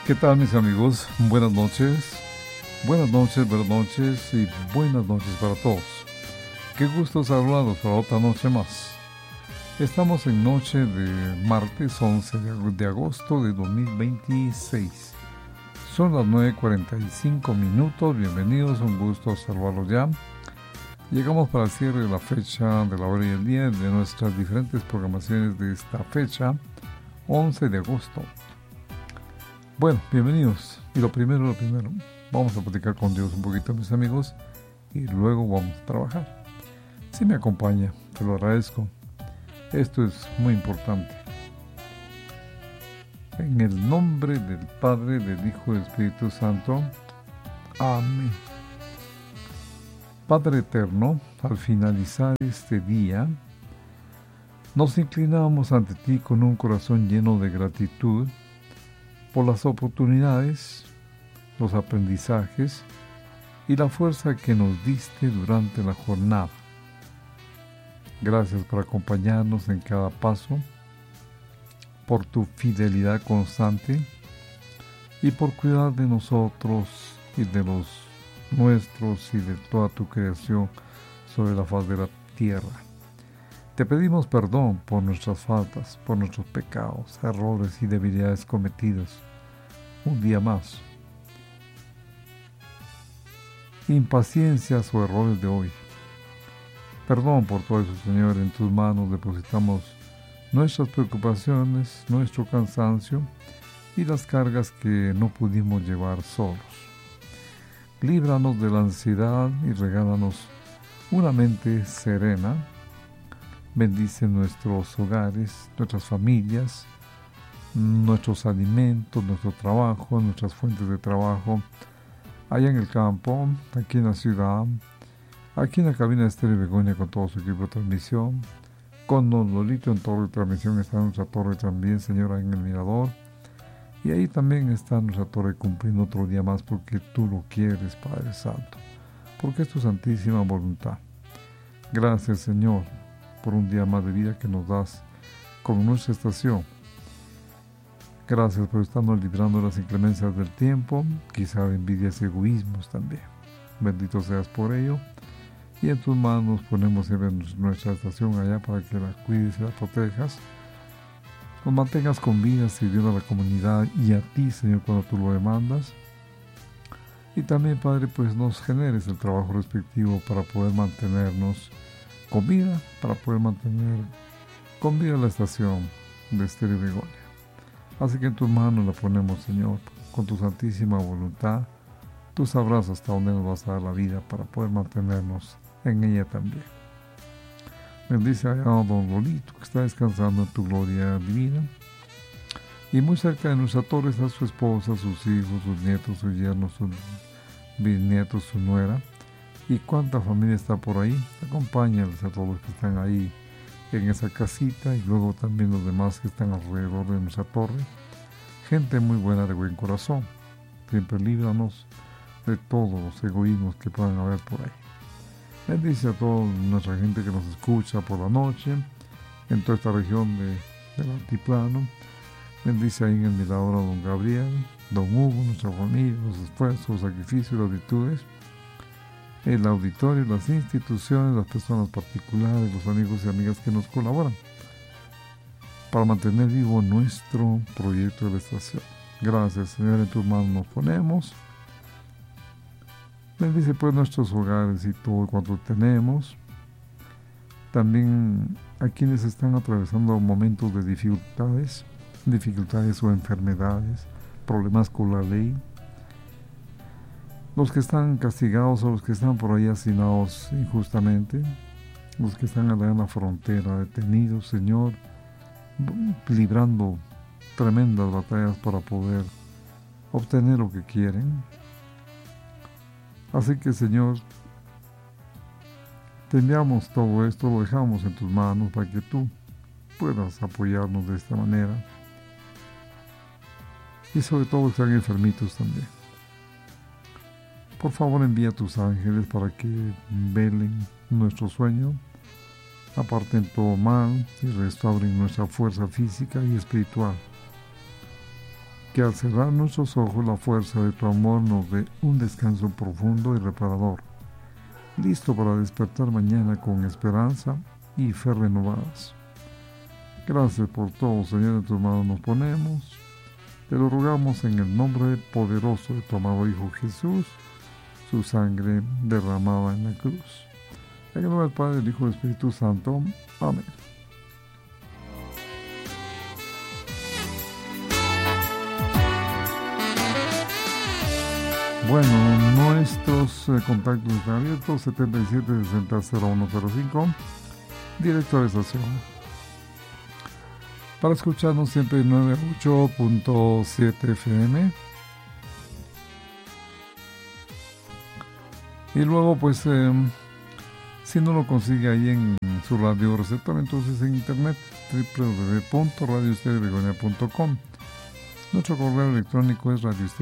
¿Qué tal, mis amigos? Buenas noches. Buenas noches, buenas noches y buenas noches para todos. Qué gusto saludarlos para otra noche más. Estamos en noche de martes 11 de agosto de 2026. Son las 9:45 minutos. Bienvenidos, un gusto saludarlos ya. Llegamos para el cierre de la fecha de la hora y el día de nuestras diferentes programaciones de esta fecha, 11 de agosto. Bueno, bienvenidos. Y lo primero, vamos a platicar con Dios un poquito, mis amigos, y luego vamos a trabajar. Si me acompaña, te lo agradezco. Esto es muy importante. En el nombre del Padre, del Hijo y del Espíritu Santo. Amén. Padre eterno, al finalizar este día, nos inclinamos ante ti con un corazón lleno de gratitud por las oportunidades, los aprendizajes y la fuerza que nos diste durante la jornada. Gracias por acompañarnos en cada paso, por tu fidelidad constante y por cuidar de nosotros y de los nuestros y de toda tu creación sobre la faz de la tierra. Te pedimos perdón por nuestras faltas, por nuestros pecados, errores y debilidades cometidos un día más. Impaciencias o errores de hoy. Perdón por todo eso, Señor. En tus manos depositamos nuestras preocupaciones, nuestro cansancio y las cargas que no pudimos llevar solos. Líbranos de la ansiedad y regálanos una mente serena. Bendice nuestros hogares, nuestras familias, nuestros alimentos, nuestro trabajo, nuestras fuentes de trabajo, allá en el campo, aquí en la ciudad, aquí en la cabina de Estéreo Begoña con todo su equipo de transmisión, con Don Lolito en torre de transmisión, está nuestra torre también, Señora, en el mirador, y ahí también está nuestra torre cumpliendo otro día más porque tú lo quieres, Padre Santo, porque es tu santísima voluntad. Gracias, Señor, por un día más de vida que nos das con nuestra estación. Gracias por estarnos librando de las inclemencias del tiempo, quizá de envidias y egoísmos también. Bendito seas por ello. Y en tus manos ponemos siempre nuestra estación allá para que la cuides y la protejas. Nos mantengas con vida, sirviendo a la comunidad y a ti, Señor, cuando tú lo demandas. Y también, Padre, pues nos generes el trabajo respectivo para poder mantenernos con vida, para poder mantener con vida la estación de Estéreo Begoña. Así que en tus manos la ponemos, Señor, con tu santísima voluntad. Tú sabrás hasta dónde nos vas a dar la vida para poder mantenernos en ella también. Bendice a Don Lolito, que está descansando en tu gloria divina. Y muy cerca de nuestra torre está su esposa, sus hijos, sus nietos, sus yernos, sus bisnietos, su nuera. Y cuánta familia está por ahí. Acompáñales a todos los que están ahí en esa casita y luego también los demás que están alrededor de nuestra torre. Gente muy buena, de buen corazón. Siempre líbranos de todos los egoísmos que puedan haber por ahí. Bendice a toda nuestra gente que nos escucha por la noche en toda esta región del altiplano. Bendice ahí en el mirador a Don Gabriel, Don Hugo, nuestra familia, los esfuerzos, los sacrificios y las virtudes. El auditorio, las instituciones, las personas particulares, los amigos y amigas que nos colaboran para mantener vivo nuestro proyecto de la estación. Gracias, Señor, en tus manos nos ponemos. Bendice pues nuestros hogares y todo cuanto tenemos. También a quienes están atravesando momentos de dificultades o enfermedades, problemas con la ley. Los que están castigados o los que están por ahí hacinados injustamente, los que están allá en la frontera detenidos, Señor, librando tremendas batallas para poder obtener lo que quieren. Así que, Señor, te enviamos todo esto, lo dejamos en tus manos para que tú puedas apoyarnos de esta manera. Y sobre todo están enfermitos también. Por favor, envía a tus ángeles para que velen nuestro sueño, aparten todo mal y restauren nuestra fuerza física y espiritual. que al cerrar nuestros ojos la fuerza de tu amor nos dé un descanso profundo y reparador, listo para despertar mañana con esperanza y fe renovadas. Gracias por todo, Señor, en tus manos nos ponemos. Te lo rogamos en el nombre poderoso de tu amado Hijo Jesús, su sangre derramada en la cruz. En el nombre del Padre, del Hijo y del Espíritu Santo. Amén. Bueno, nuestros contactos están abiertos: 77600105, directo a la estación. Para escucharnos siempre 98.7 FM. Y luego, pues, si no lo consigue ahí en su radio receptor, entonces en internet, www.radioestereobegonia.com. Nuestro correo electrónico es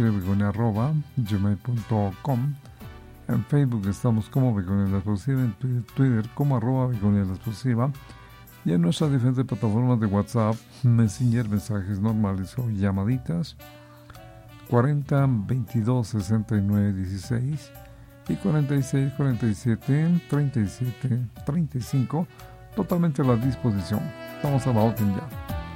radioestereobegonia@gmail.com. En Facebook estamos como Begonia La Explosiva, en Twitter como @Begonia La Explosiva, y en nuestras diferentes plataformas de WhatsApp, Messenger, mensajes normales o llamaditas, 40 22 69 16 y 46 47 37 35, totalmente a la disposición. Estamos a la orden ya.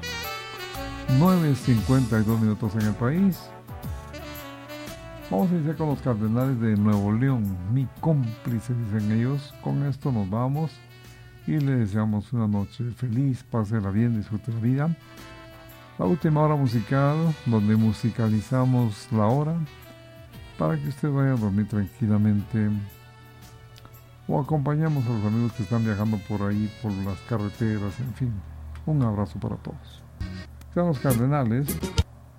9:52 minutos en el país. Vamos a iniciar con los Cardenales de Nuevo León, mi cómplice, dicen ellos. Con esto nos vamos y le deseamos una noche feliz, pásela bien, disfrute la vida. La última hora musical, donde musicalizamos la hora para que usted vaya a dormir tranquilamente, o acompañamos a los amigos que están viajando por ahí, por las carreteras, en fin. Un abrazo para todos. Sean los Cardenales.